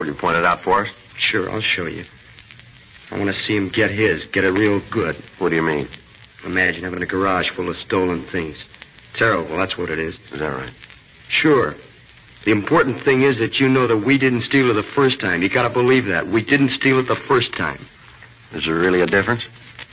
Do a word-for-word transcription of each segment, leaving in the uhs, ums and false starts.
Will you point it out for us? Sure, I'll show you. I want to see him get his, get it real good. What do you mean? Imagine having a garage full of stolen things. Terrible, that's what it is. Is that right? Sure. The important thing is that you know that we didn't steal it the first time. You gotta believe that. We didn't steal it the first time. Is there really a difference?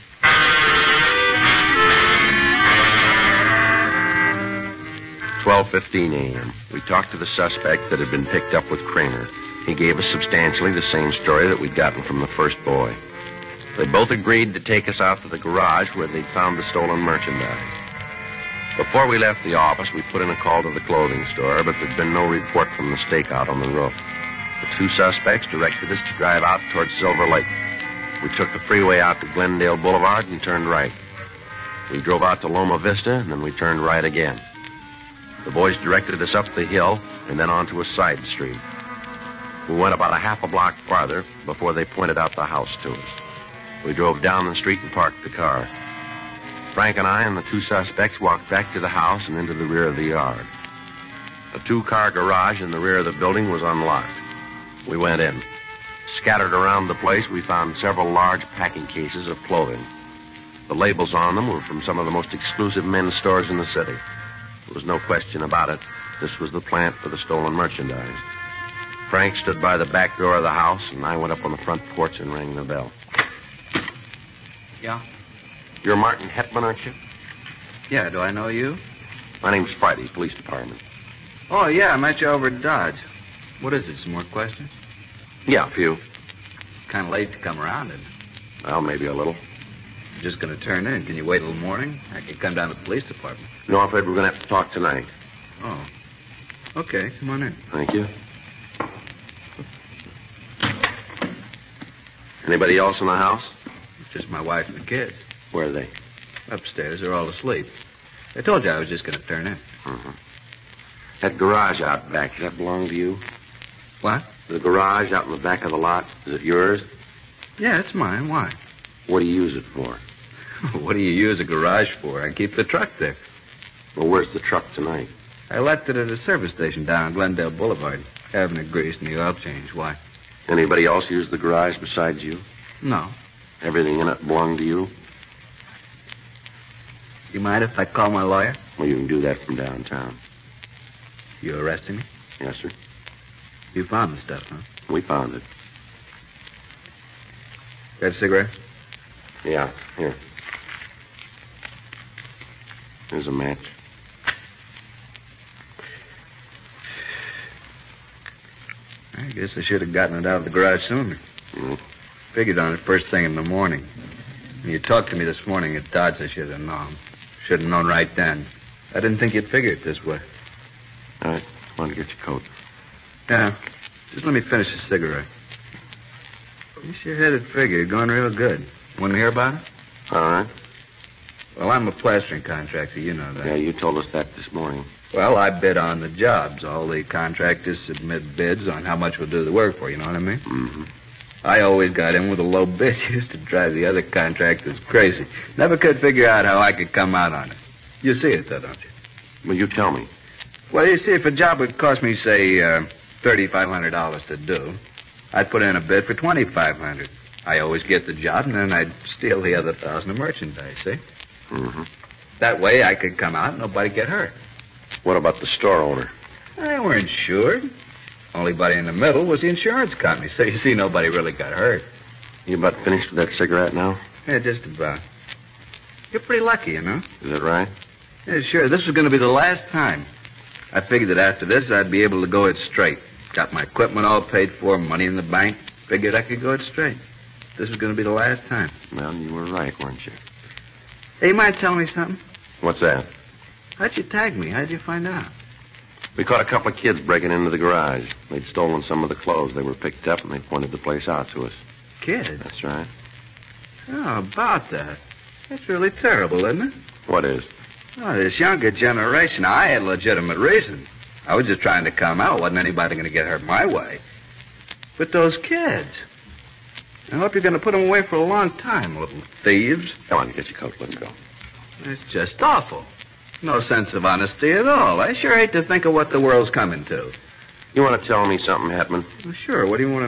twelve fifteen a.m. We talked to the suspect that had been picked up with Kramer. He gave us substantially the same story that we'd gotten from the first boy. They both agreed to take us out to the garage where they'd found the stolen merchandise. Before we left the office, we put in a call to the clothing store, but there'd been no report from the stakeout on the roof. The two suspects directed us to drive out towards Silver Lake. We took the freeway out to Glendale Boulevard and turned right. We drove out to Loma Vista, and then we turned right again. The boys directed us up the hill and then onto a side street. We went about a half a block farther before they pointed out the house to us. We drove down the street and parked the car. Frank and I and the two suspects walked back to the house and into the rear of the yard. A two-car garage in the rear of the building was unlocked. We went in. Scattered around the place, we found several large packing cases of clothing. The labels on them were from some of the most exclusive men's stores in the city. There was no question about it. This was the plant for the stolen merchandise. Frank stood by the back door of the house, and I went up on the front porch and rang the bell. Yeah? You're Martin Hetman, aren't you? Yeah, do I know you? My name's Friday, police department. Oh, yeah, I met you over at Dodge. What is it, some more questions? Yeah, a few. Kind of late to come around, isn't it? Well, maybe a little. I'm just going to turn in. Can you wait till morning? I can come down to the police department. No, I'm afraid we're going to have to talk tonight. Oh. Okay, come on in. Thank you. Anybody else in the house? Just my wife and the kids. Where are they? Upstairs. They're all asleep. I told you I was just going to turn in. Uh-huh. That garage out back, does that belong to you? What? The garage out in the back of the lot, is it yours? Yeah, it's mine. Why? What do you use it for? What do you use a garage for? I keep the truck there. Well, where's the truck tonight? I left it at a service station down on Glendale Boulevard. Having it greased and the oil change. Why? Anybody else use the garage besides you? No. Everything in it belong to you? You mind if I call my lawyer? Well, you can do that from downtown. You arresting me? Yes, sir. You found the stuff, huh? We found it. Got a cigarette? Yeah, here. Here's a match. I guess I should have gotten it out of the garage sooner. Mm-hmm. Figured on it first thing in the morning. When you talked to me this morning at Dodge, I should have known. Should have known right then. I didn't think you'd figure it this way. All right. Want to get your coat? Yeah. Just let me finish the cigarette. You sure had it figured. Going real good. Want to hear about it? All right. Well, I'm a plastering contractor. You know that. Yeah, you told us that this morning. Well, I bid on the jobs. All the contractors submit bids on how much we'll do the work for. You know what I mean? Mm-hmm. I always got in with a low bid. Used to drive the other contractors crazy. Never could figure out how I could come out on it. You see it, though, don't you? Well, you tell me. Well, you see, if a job would cost me, say, uh, thirty-five hundred dollars to do, I'd put in a bid for twenty-five hundred dollars. I always get the job, and then I'd steal the other thousand of merchandise, see? Mm-hmm. That way I could come out and nobody get hurt. What about the store owner? They weren't insured. Only body in the middle was the insurance company, so you see, nobody really got hurt. You about finished with that cigarette now? Yeah, just about. You're pretty lucky, you know? Is that right? Yeah, sure. This was going to be the last time. I figured that after this, I'd be able to go it straight. Got my equipment all paid for, money in the bank. Figured I could go it straight. This was going to be the last time. Well, you were right, weren't you? Hey, you mind telling me something? What's that? How'd you tag me? How'd you find out? We caught a couple of kids breaking into the garage. They'd stolen some of the clothes. They were picked up, and they pointed the place out to us. Kids? That's right. Oh, about that. That's really terrible, isn't it? What is? Oh, this younger generation, I had legitimate reason. I was just trying to come out. Wasn't anybody going to get hurt my way. But those kids, I hope you're going to put them away for a long time, little thieves. Come on, get your coat. Let's go. It's just awful. No sense of honesty at all. I sure hate to think of what the world's coming to. You want to tell me something, Hetman? Well, sure. What do you want to